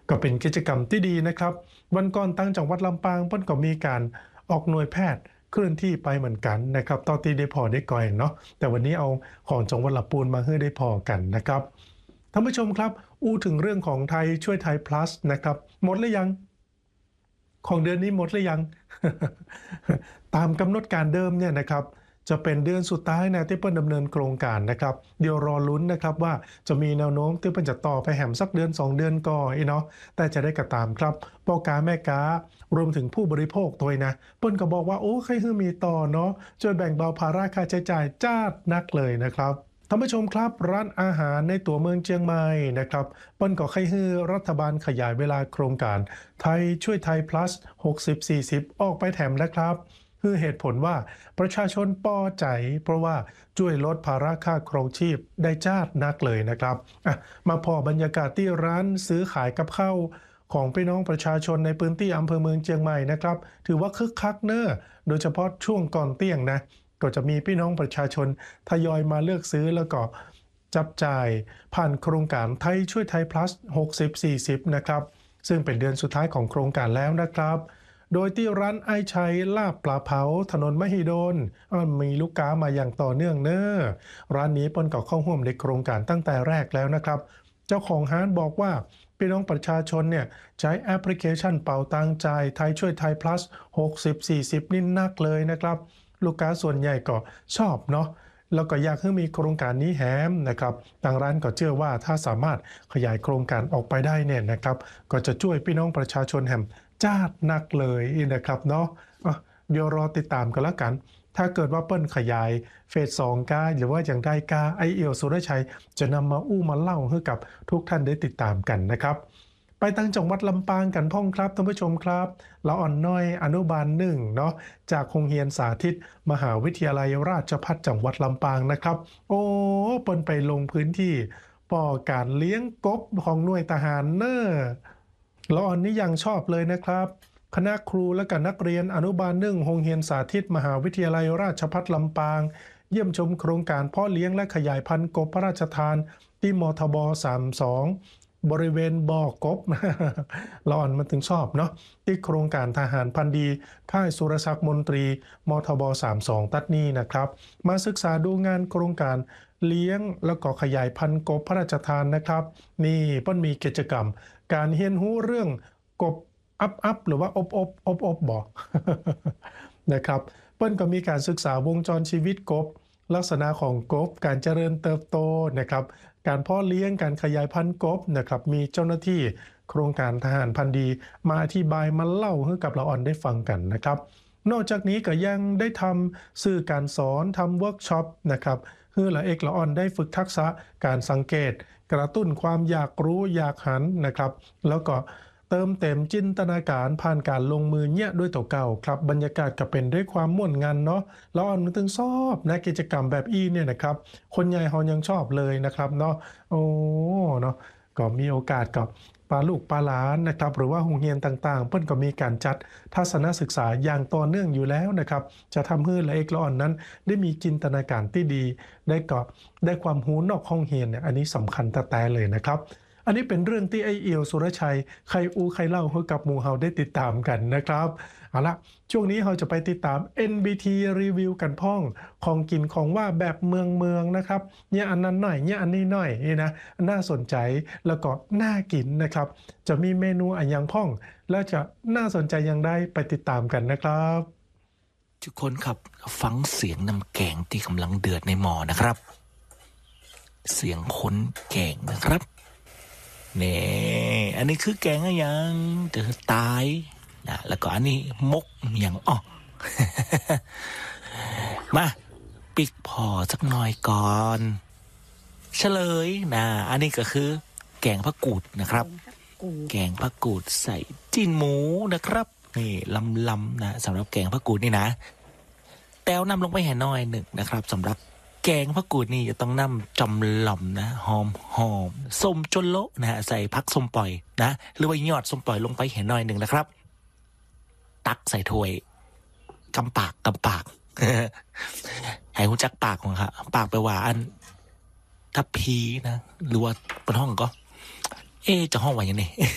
ก็เป็นกิจกรรมที่ดีนะครับวันก่อนตั้งจังหวัดลำปางเปิ้นก็มีการออกหน่วยแพทย์เคลื่อนที่ไปเหมือนกันนะครับตอนที่ได้พอได้ก่อยเนาะแต่วันนี้เอาของจังหวัดลำพูนมาให้ได้พอกันนะครับท่านผู้ชมครับอู้ถึงเรื่องของไทยช่วยไทย plus นะครับหมดหรือยังของเดือนนี้หมดหรือยัง ตามกำหนดการเดิมเนี่ยนะครับจะเป็นเดือนสุดท้ายนะที่เปิ้ลดำเนินโครงการนะครับเดี๋ยวรอลุ้นนะครับว่าจะมีแนวโน้มที่เปิ้ลจะต่อไปแหมสักเดือน2 เดือนก่อนเนาะแต่จะได้กระตามครับพ่อค้าแม่ค้ารวมถึงผู้บริโภคตัวนะเปิ้ลก็บอกว่าโอ้ใครฮือมีต่อเนาะช่วยแบ่งเบาภาระค่าใช้จ่ายจ้าดนักเลยนะครับท่านผู้ชมครับร้านอาหารในตัวเมืองเชียงใหม่นะครับเปิ้ลก็ให้ฮือรัฐบาลขยายเวลาโครงการไทยช่วยไทย plus 60-40 ออกไปแถมนะครับคือเหตุผลว่าประชาชนป้อใจเพราะว่าช่วยลดภาระค่าครองชีพได้จ้าดนักเลยนะครับมาพอบรรยากาศที่ร้านซื้อขายกับข้าวของพี่น้องประชาชนในพื้นที่อำเภอเมืองเชียงใหม่นะครับถือว่าคึกคักเนอะโดยเฉพาะช่วงก่อนเที่ยงนะก็จะมีพี่น้องประชาชนทยอยมาเลือกซื้อแล้วก็จับจ่ายผ่านโครงการไทยช่วยไทย plus 60-40 นะครับซึ่งเป็นเดือนสุดท้ายของโครงการแล้วนะครับโดยที่ร้านไอชัยลาบปลาเผาถนนมหิดลมีลูกค้ามาอย่างต่อเนื่องเนอะร้านนี้เปิ้ลก็เข้าร่วมในโครงการตั้งแต่แรกแล้วนะครับเจ้าของร้านบอกว่าพี่น้องประชาชนเนี่ยใช้แอปพลิเคชันเป๋าตังจ่ายไทยช่วยไทย plus 60-40 นี่นักเลยนะครับลูกค้าส่วนใหญ่ก็ชอบเนาะแล้วก็อยากให้มีโครงการนี้แฮมนะครับทางร้านก็เชื่อว่าถ้าสามารถขยายโครงการออกไปได้เนี่ยนะครับก็จะช่วยพี่น้องประชาชนแฮมจ้าดนักเลยนะครับเนาะเดี๋ยวรอติดตามกันแล้วกันถ้าเกิดว่าเปิ้ลขยายเฟส2กาหรือว่าอย่างใดกาไอเอียวสุรชัยจะนำมามาเล่าให้กับทุกท่านได้ติดตามกันนะครับไปตั้งจังหวัดลำปางกันพ่องครับท่านผู้ชมครับละอ่อนน้อยอนุบาล1เนาะจากโรงเรียนสาธิตมหาวิทยาลัยราชภัฏจังหวัดลำปางนะครับโอ้เปิ้ลไปลงพื้นที่ป่อการเลี้ยงกบของหน่วยทหารเนอละอ่อนนี่ยังชอบเลยนะครับคณะครูและกับนักเรียนอนุบาล1โรงเรียนสาธิตมหาวิทยาลัยราชภัฏลำปางเยี่ยมชมโครงการเพาะเลี้ยงและขยายพันธุ์กบพระราชทานที่มทบ32บริเวณบ่อกบ เราอ่านมันถึงชอบเนาะที่โครงการทหารพันธุ์ดีค่ายสุรศักดิ์มนตรีมทบ32ตัดนี้นะครับมาศึกษาดูงานโครงการเลี้ยงแล้วก็ขยายพันธุ์กบพระราชทานนะครับนี่เปิ้ลมีกิจกรรมการเรียนรู้เรื่องกบอัพหรือว่าอบบอก นะครับเปิ้ลก็มีการศึกษาวงจรชีวิตกบลักษณะของกบการเจริญเติบโตนะครับการเพาะเลี้ยงการขยายพันธุ์กบนะครับมีเจ้าหน้าที่โครงการทหารพันธุ์ดีมาอธิบายมาเล่าให้กับเราอ่อนได้ฟังกันนะครับนอกจากนี้ก็ยังได้ทำสื่อการสอนทำเวิร์กช็อปนะครับเพื่อละเอกละอ่อนได้ฝึกทักษะการสังเกตกระตุ้นความอยากรู้อยากหันนะครับแล้วก็เติมเต็มจินตนาการผ่านการลงมือเนี่ยด้วยตัวเก่าครับบรรยากาศก็เป็นด้วยความม่วนงานเนาะแล้วอันนึงชอบนะกิจกรรมแบบเนี่ยนะครับคนใหญ่เขายังชอบเลยนะครับเนาะโอ้เนาะก็มีโอกาสกับปาลูกปาหลานนะครับหรือว่าโรงเรียนต่างๆเพิ่นก็มีการจัดทัศนศึกษาอย่างต่อเนื่องอยู่แล้วนะครับจะทำให้ละเอกละอ่อนนั้นได้มีจินตนาการที่ดีได้ความรู้นอกห้องเรียนเนี่ยอันนี้สำคัญแต่เลยนะครับอันนี้เป็นเรื่องที่ไอเอียวสุรชัยใครใครเล่าให้กับหมู่เฮาได้ติดตามกันนะครับเอาละช่วงนี้เราจะไปติดตาม NBT รีวิวกันพ่องของกินของว่าแบบเมืองนะครับเนี่ยอันนั้นหน่อยเนี่ยอันนี้หน่อยนี่นะน่าสนใจแล้วก็น่ากินนะครับจะมีเมนูอันยังพ่องแล้วจะน่าสนใจอย่างไรไปติดตามกันนะครับทุกคนครับฟังเสียงน้ำแกงที่กำลังเดือดในหม้อนะครับเสียงคนแกงนะครับนี่อันนี้คือแกงอย่างเดือดตายนะแล้วก็อันนี้มกอย่างมาปิกพอสักหน่อยก่อนเฉลยนะอันนี้ก็คือแกงผักกูดนะครับแกงผักกูดใส่จิ้นหมูนะครับนี่ลำนะสำหรับแกงผักกูดนี่นะแต้วนำลงไปแห่น้อยหนึ่งนะครับสำหรับแกงผักกูดนี่จะต้องนำจำลำนะหอมส้มจนโละนะฮะใส่ผักส้มปล่อยนะหรือว่ายอดส้มปล่อยลงไปแห่น้อยหนึ่งนะครับตักใส่ถ้วยกำปาก ให้หูจักปากของค่ะปากไปว่าอันทัพพีนะหรือว่าบนห้องก็จะห้องว่าอย่างนี้